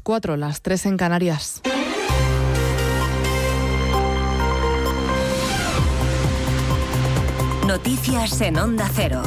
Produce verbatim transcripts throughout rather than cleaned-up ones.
cuatro, las tres en Canarias. Noticias en Onda Cero.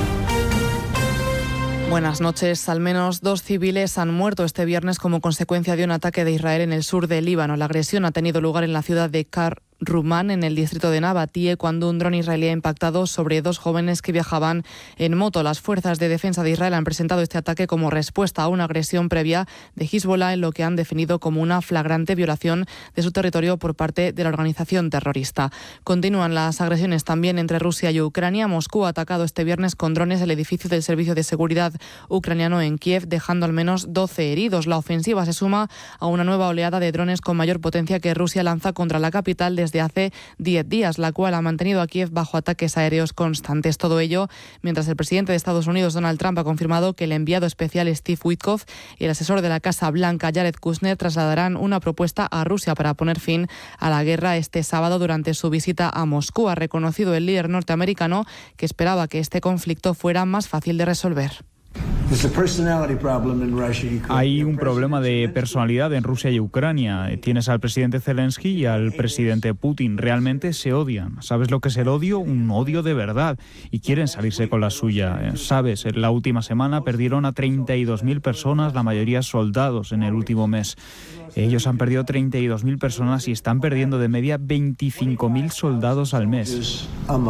Buenas noches. Al menos dos civiles han muerto este viernes como consecuencia de un ataque de Israel en el sur del Líbano. La agresión ha tenido lugar en la ciudad de Kar Rumán, en el distrito de Nabatie, cuando un dron israelí ha impactado sobre dos jóvenes que viajaban en moto. Las fuerzas de defensa de Israel han presentado este ataque como respuesta a una agresión previa de Hezbollah, en lo que han definido como una flagrante violación de su territorio por parte de la organización terrorista. Continúan las agresiones también entre Rusia y Ucrania. Moscú ha atacado este viernes con drones el edificio del Servicio de Seguridad ucraniano en Kiev, dejando al menos doce heridos. La ofensiva se suma a una nueva oleada de drones con mayor potencia que Rusia lanza contra la capital desde hace diez días, la cual ha mantenido a Kiev bajo ataques aéreos constantes. Todo ello mientras el presidente de Estados Unidos, Donald Trump, ha confirmado que el enviado especial Steve Witkoff y el asesor de la Casa Blanca, Jared Kushner, trasladarán una propuesta a Rusia para poner fin a la guerra este sábado durante su visita a Moscú. Ha reconocido el líder norteamericano que esperaba que este conflicto fuera más fácil de resolver. Hay un problema de personalidad en Rusia y Ucrania. Tienes al presidente Zelensky y al presidente Putin. Realmente se odian. ¿Sabes lo que es el odio? Un odio de verdad. Y quieren salirse con la suya. ¿Sabes? En la última semana perdieron a treinta y dos mil personas, la mayoría soldados, en el último mes. Ellos han perdido treinta y dos mil personas y están perdiendo de media veinticinco mil soldados al mes.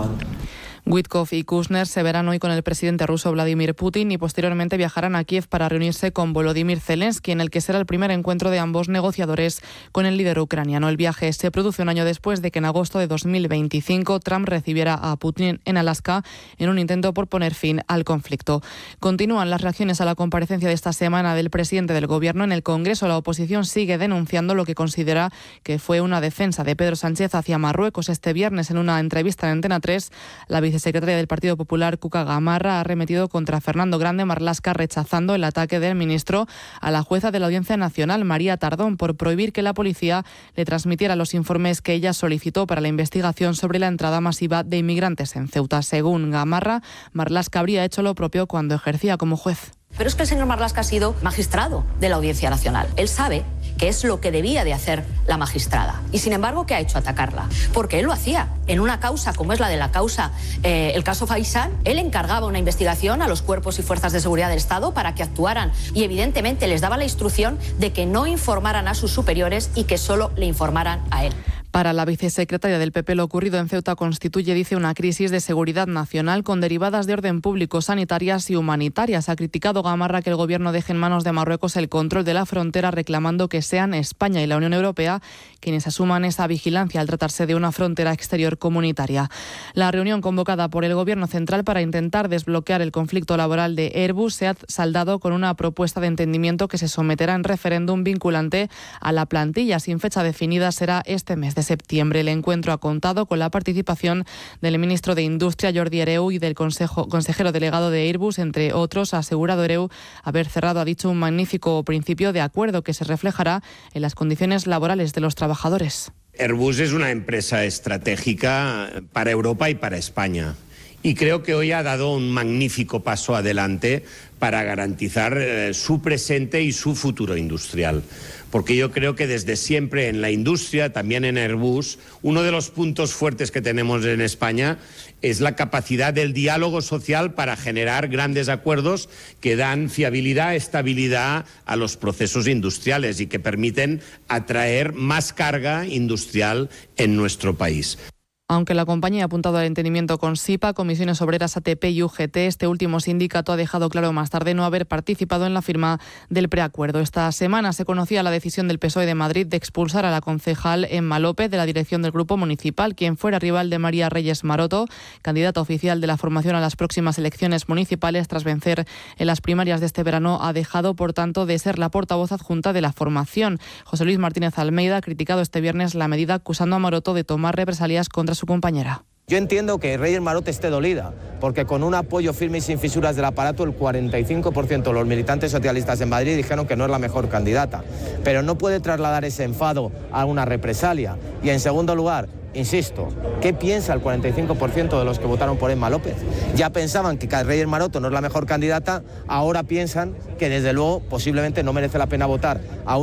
Witkoff y Kushner se verán hoy con el presidente ruso Vladimir Putin y posteriormente viajarán a Kiev para reunirse con Volodymyr Zelensky, en el que será el primer encuentro de ambos negociadores con el líder ucraniano. El viaje se produce un año después de que en agosto de dos mil veinticinco Trump recibiera a Putin en Alaska en un intento por poner fin al conflicto. Continúan las reacciones a la comparecencia de esta semana del presidente del Gobierno en el Congreso. La oposición sigue denunciando lo que considera que fue una defensa de Pedro Sánchez hacia Marruecos. Este viernes, en una entrevista en Antena tres, la vicesecretaria del Partido Popular, Cuca Gamarra, ha arremetido contra Fernando Grande Marlaska, rechazando el ataque del ministro a la jueza de la Audiencia Nacional, María Tardón, por prohibir que la policía le transmitiera los informes que ella solicitó para la investigación sobre la entrada masiva de inmigrantes en Ceuta. Según Gamarra, Marlaska habría hecho lo propio cuando ejercía como juez. Pero es que el señor Marlaska ha sido magistrado de la Audiencia Nacional. Él sabe que es lo que debía de hacer la magistrada. Y sin embargo, ¿qué ha hecho? Atacarla. Porque él lo hacía. En una causa como es la de la causa, eh, el caso Faisán, él encargaba una investigación a los cuerpos y fuerzas de seguridad del Estado para que actuaran. Y evidentemente les daba la instrucción de que no informaran a sus superiores y que solo le informaran a él. Para la vicesecretaria del P P, lo ocurrido en Ceuta constituye, dice, una crisis de seguridad nacional con derivadas de orden público, sanitarias y humanitarias. Ha criticado Gamarra que el Gobierno deje en manos de Marruecos el control de la frontera, reclamando que sean España y la Unión Europea quienes asuman esa vigilancia al tratarse de una frontera exterior comunitaria. La reunión convocada por el Gobierno central para intentar desbloquear el conflicto laboral de Airbus se ha saldado con una propuesta de entendimiento que se someterá en referéndum vinculante a la plantilla. Sin fecha definida, será este mes de septiembre. El encuentro ha contado con la participación del ministro de Industria, Jordi Hereu, y del consejo, consejero delegado de Airbus, entre otros. Ha asegurado Hereu haber cerrado, ha dicho, un magnífico principio de acuerdo que se reflejará en las condiciones laborales de los trabajadores. Airbus es una empresa estratégica para Europa y para España. Y creo que hoy ha dado un magnífico paso adelante para garantizar eh, su presente y su futuro industrial. Porque yo creo que desde siempre en la industria, también en Airbus, uno de los puntos fuertes que tenemos en España es la capacidad del diálogo social para generar grandes acuerdos que dan fiabilidad, estabilidad a los procesos industriales y que permiten atraer más carga industrial en nuestro país. Aunque la compañía ha apuntado al entendimiento con SIPA, Comisiones Obreras, A T P y U G T, este último sindicato ha dejado claro más tarde no haber participado en la firma del preacuerdo. Esta semana se conocía la decisión del P S O E de Madrid de expulsar a la concejal Emma López de la dirección del Grupo Municipal, quien fuera rival de María Reyes Maroto, candidata oficial de la formación a las próximas elecciones municipales. Tras vencer en las primarias de este verano, ha dejado, por tanto, de ser la portavoz adjunta de la formación. José Luis Martínez Almeida ha criticado este viernes la medida, acusando a Maroto de tomar represalias contra su compañera. Yo entiendo que Reyes Maroto esté dolida, porque con un apoyo firme y sin fisuras del aparato, el cuarenta y cinco por ciento de los militantes socialistas en Madrid dijeron que no es la mejor candidata. Pero no puede trasladar ese enfado a una represalia. Y en segundo lugar, insisto, ¿qué piensa el cuarenta y cinco por ciento de los que votaron por Emma López? Ya pensaban que Reyes Maroto no es la mejor candidata, ahora piensan que desde luego posiblemente no merece la pena votar a un